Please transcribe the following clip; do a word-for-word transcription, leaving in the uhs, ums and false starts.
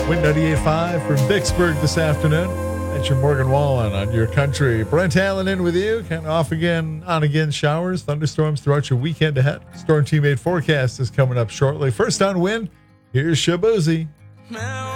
Wind ninety-eight point five from Vicksburg this afternoon. That's your Morgan Wallen on your country. Brent Allen in with you. Kind of off again, on again showers, thunderstorms throughout your weekend ahead. Storm Team eight forecast is coming up shortly. First on Wind, here's Shaboozey.